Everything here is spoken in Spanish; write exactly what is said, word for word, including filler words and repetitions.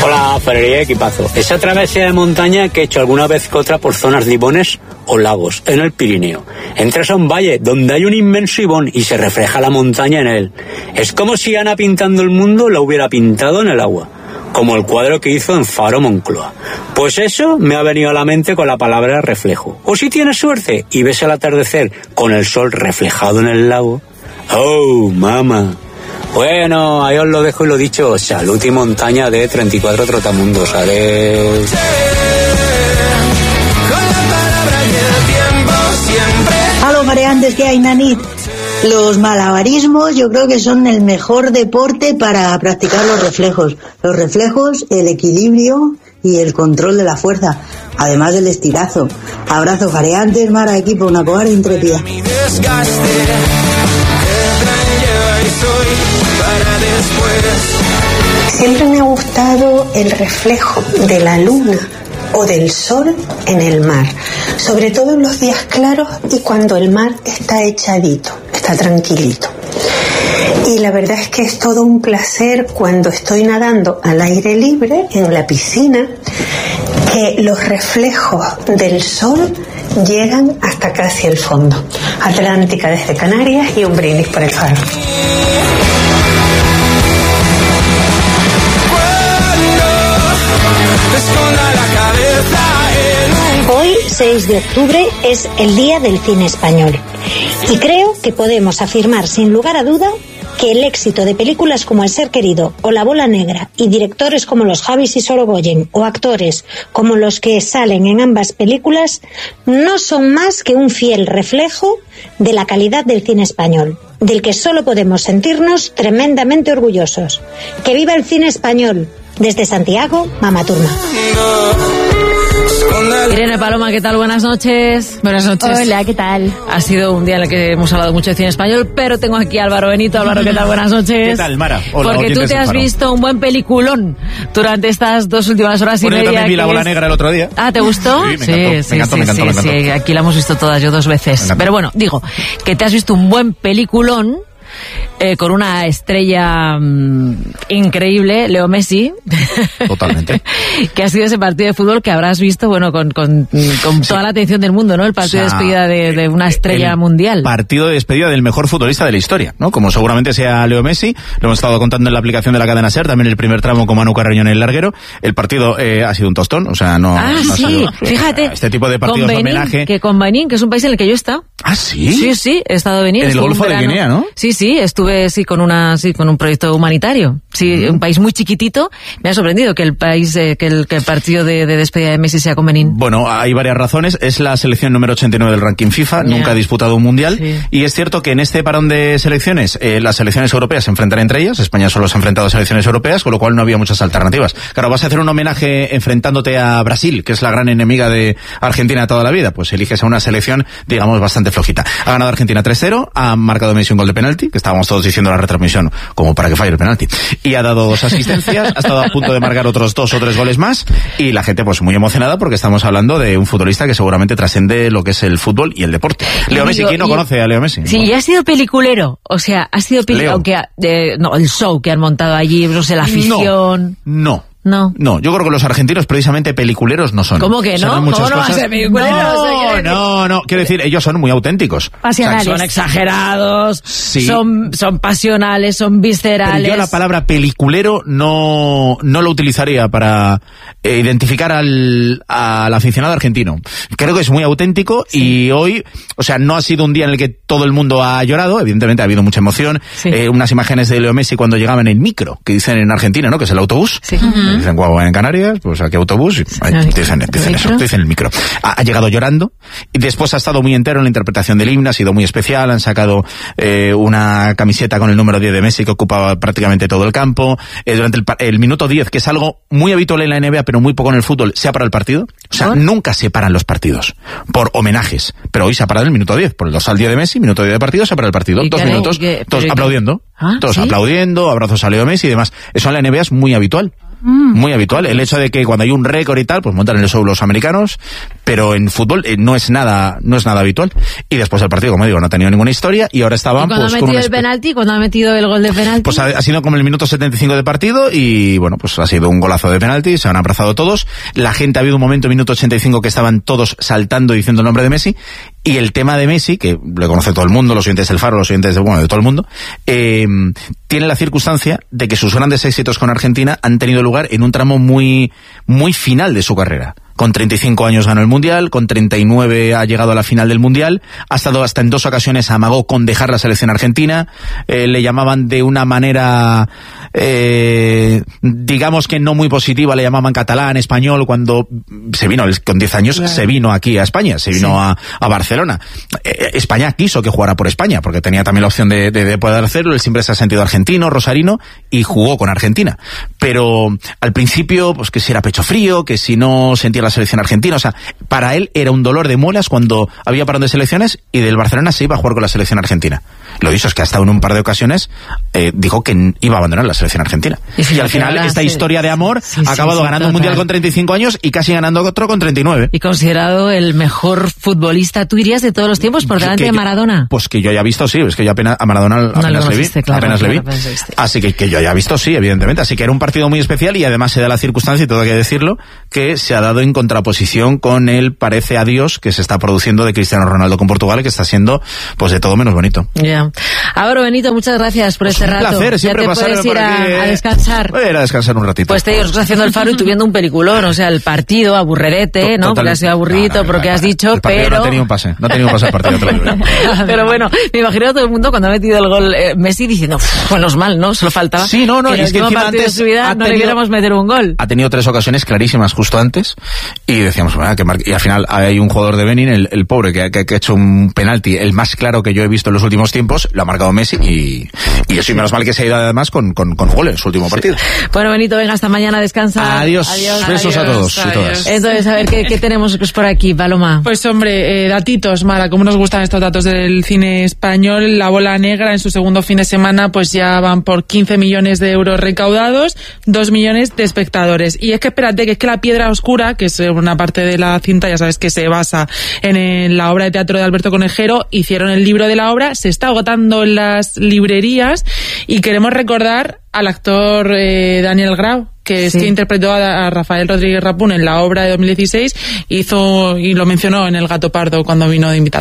Hola, Ferrería, equipazo. Esa travesía de montaña que he hecho alguna vez que otra por zonas de ibones o lagos, en el Pirineo. Entras a un valle donde hay un inmenso ibón y se refleja la montaña en él. Es como si Ana pintando el mundo la hubiera pintado en el agua, como el cuadro que hizo en Faro Moncloa. Pues eso me ha venido a la mente con la palabra reflejo. O si tienes suerte y ves el atardecer con el sol reflejado en el lago. ¡Oh, mamá! Bueno, ahí os lo dejo y lo dicho. Salud y montaña de treinta y cuatro Trotamundos. Adiós. A los variantes que hay, Nanit. Los malabarismos yo creo que son el mejor deporte para practicar los reflejos. Los reflejos, el equilibrio y el control de la fuerza, además del estirazo. Abrazo, variantes, Mara, equipo, una cobarde intrépida. Siempre me ha gustado el reflejo de la luna o del sol en el mar, sobre todo en los días claros y cuando el mar está echadito, está tranquilito. Y la verdad es que es todo un placer cuando estoy nadando al aire libre en la piscina, que los reflejos del sol llegan hasta casi el fondo. Atlántica desde Canarias y un brindis por el Faro. Hoy, seis de octubre, es el Día del Cine Español. Y creo que podemos afirmar sin lugar a duda que el éxito de películas como El Ser Querido o La Bola Negra y directores como los Javis y Sorogoyen o actores como los que salen en ambas películas no son más que un fiel reflejo de la calidad del cine español, del que solo podemos sentirnos tremendamente orgullosos. ¡Que viva el cine español! Desde Santiago, Mama Turma. Irene Paloma, ¿qué tal? Buenas noches. Buenas noches. Hola, ¿qué tal? Ha sido un día en el que hemos hablado mucho de cine español, pero tengo aquí a Álvaro Benito. Álvaro, ¿qué tal? Buenas noches. ¿Qué tal, Mara? Hola. Porque tú te has visto un buen peliculón durante estas dos últimas horas bueno, y media. Yo también vi La Bola es... Negra el otro día. Ah, ¿te gustó? Sí, me encantó, me sí, encantó, sí, me encantó, sí, me encantó. sí, aquí la hemos visto todas, yo dos veces. Pero bueno, digo, que te has visto un buen peliculón. Eh, con una estrella mmm, increíble, Leo Messi. Totalmente. Que ha sido ese partido de fútbol que habrás visto, bueno, con, con, con sí. toda la atención del mundo, ¿no? El partido o sea, de despedida de, de una estrella el mundial. Partido de despedida del mejor futbolista de la historia, ¿no? Como seguramente sea Leo Messi. Lo hemos estado contando en la aplicación de la cadena SER, también el primer tramo con Manu Carreño en el larguero. El partido eh, ha sido un tostón, o sea, no... Ah, no sí, ha sido, fíjate. Este tipo de partidos Benín, de homenaje... Que con Benín, que es un país en el que yo he estado. ¿Ah, sí? Sí, sí, he estado en Benín. En el Golfo de Guinea, ¿no? Sí, sí, estuve sí con una sí con un proyecto humanitario. Sí, uh-huh. Un país muy chiquitito. Me ha sorprendido que el país eh, que, el, que el partido de, de despedida de Messi sea con Benín. Bueno, hay varias razones. Es la selección número ochenta y nueve del ranking FIFA, yeah. Nunca ha disputado un mundial. Sí. Y es cierto que en este parón de selecciones, eh, las selecciones europeas se enfrentan entre ellas. España solo se ha enfrentado a selecciones europeas, con lo cual no había muchas alternativas. Claro, vas a hacer un homenaje enfrentándote a Brasil, que es la gran enemiga de Argentina toda la vida. Pues eliges a una selección, digamos, bastante flojita. Ha ganado Argentina tres cero, ha marcado Messi un gol de penalti, que estábamos todos diciendo en la retransmisión, como para que falle el penalti. Y ha dado dos asistencias, ha estado a punto de marcar otros dos o tres goles más, y la gente pues muy emocionada porque estamos hablando de un futbolista que seguramente trasciende lo que es el fútbol y el deporte. Leo Messi, ¿quién no conoce a Leo Messi? Sí, ¿no? Y ha sido peliculero, o sea, ha sido peliculero, aunque eh, no, el show que han montado allí, no sé, la afición... No, no. No. No, yo creo que los argentinos precisamente peliculeros no son. ¿Cómo que no? Son muchas ¿Cómo no cosas. va a ser peliculeros? No, no, no. Quiero decir, ellos son muy auténticos. Pasionales. O sea, son exagerados, sí. son, son pasionales, son viscerales. Pero yo la palabra peliculero no, no lo utilizaría para eh, identificar al, al aficionado argentino. Creo que es muy auténtico, sí. Y hoy, o sea, no ha sido un día en el que todo el mundo ha llorado, evidentemente ha habido mucha emoción. Sí. Eh, unas imágenes de Leo Messi cuando llegaba en el micro, que dicen en Argentina, ¿no? Que es el autobús. Sí. Uh-huh. Dicen guau, en Canarias, pues aquí autobús, y, ay, dicen, dicen eso, dicen el micro. Ha, ha llegado llorando, y después ha estado muy entero en la interpretación del himno, ha sido muy especial, han sacado eh, una camiseta con el número diez de Messi que ocupaba prácticamente todo el campo, eh, durante el, el minuto diez, que es algo muy habitual en la N B A, pero muy poco en el fútbol, se ha parado el partido, o sea, ¿por? Nunca se paran los partidos, por homenajes, pero hoy se ha parado el minuto diez, por el dos al diez de Messi, minuto diez de partido, se ha parado el partido, dos caray, minutos, que, todos aplaudiendo, ¿Ah, todos ¿sí? aplaudiendo, abrazos a Leo Messi y demás, eso en la N B A es muy habitual. Muy habitual, el hecho de que cuando hay un récord y tal, pues montan el show los americanos, pero en fútbol eh, no es nada no es nada habitual. Y después del partido, como digo, no ha tenido ninguna historia y ahora estaban... ¿Y cuando pues, ha con metido un el penalti? ¿Cuando ha metido el gol de penalti? Pues ha, ha sido como el minuto setenta y cinco de partido y bueno, pues ha sido un golazo de penalti, se han abrazado todos. La gente, ha habido un momento, minuto ochenta y cinco, que estaban todos saltando diciendo el nombre de Messi. Y el tema de Messi, que lo conoce todo el mundo, los oyentes del Faro, los oyentes de, bueno, de todo el mundo, eh, tiene la circunstancia de que sus grandes éxitos con Argentina han tenido lugar en un tramo muy, muy final de su carrera. Con treinta y cinco años ganó el Mundial, con treinta y nueve ha llegado a la final del Mundial, ha estado hasta en dos ocasiones, amagó con dejar la selección argentina, eh, le llamaban de una manera, eh, digamos que no muy positiva, le llamaban catalán, español, cuando se vino, con diez años, claro, se vino aquí a España, se vino sí. a, a Barcelona. Eh, España quiso que jugara por España, porque tenía también la opción de, de, de poder hacerlo, él siempre se ha sentido argentino, rosarino, y jugó con Argentina. Pero al principio, pues que si era pecho frío, que si no sentía la selección argentina, o sea, para él era un dolor de muelas cuando había parón de selecciones y del Barcelona se iba a jugar con la selección argentina. Lo dicho es que hasta en un par de ocasiones eh, dijo que iba a abandonar la selección argentina. Y, y al final esta historia de amor sí, ha acabado sí, sí, ganando total. un Mundial con treinta y cinco años y casi ganando otro con treinta y nueve. Y considerado el mejor futbolista, ¿tú dirías, de todos los tiempos por delante de Maradona? Yo, pues que yo haya visto, sí, es que yo apenas a Maradona apenas no le vi, claro, apenas claro, le vi. Así que que yo haya visto, sí, evidentemente. Así que era un partido muy especial y además se da la circunstancia, y todo hay que decirlo, que se ha dado en contraposición con el parece adiós que se está produciendo de Cristiano Ronaldo con Portugal, que está siendo pues de todo menos bonito. Ya. Yeah. Ahora, Benito, muchas gracias por pues este un rato. Placer, siempre ya te puedes ir a, a descansar. Voy a ir a descansar un ratito. Pues te ibas haciendo el Faro y tú viendo un peliculón, o sea, el partido aburrerete, ¿no? Total, porque ha sido aburrido, no, no, porque no, no, has dicho, el pero... no ha tenido un pase, no ha tenido un pase al partido. Pero bueno, me imagino a todo el mundo cuando ha metido el gol eh, Messi diciendo, menos mal, ¿no? Solo faltaba sí, no, no, que en es el que último partido de su vida no le viéramos meter un gol. Ha tenido tres ocasiones clarísimas justo antes y decíamos, bueno, que mar... y al final hay un jugador de Benin, el, el pobre, que, que, que ha hecho un penalti, el más claro que yo he visto en los últimos tiempos, lo ha marcado Messi y, y eso, y menos mal que se ha ido además con, con, con goles en su último partido. Sí. Bueno, Benito, venga, hasta mañana, descansa. Adiós, adiós, besos adiós, a todos adiós. y todas. Entonces, a ver, ¿qué, qué tenemos pues, por aquí, Paloma? Pues hombre, eh, datitos, Mara, como nos gustan estos datos del cine español. La Bola Negra en su segundo fin de semana pues ya van por quince millones de euros recaudados, dos millones de espectadores. Y es que espérate, que es que La Piedra Oscura, que es una parte de la cinta, ya sabes que se basa en, en la obra de teatro de Alberto Conejero, hicieron el libro de la obra, se está agotando en las librerías y queremos recordar al actor eh, Daniel Grau, que es sí. que interpretó a, a Rafael Rodríguez Rapún en la obra de dos mil dieciséis, hizo y lo mencionó en El Gato Pardo cuando vino de invitado.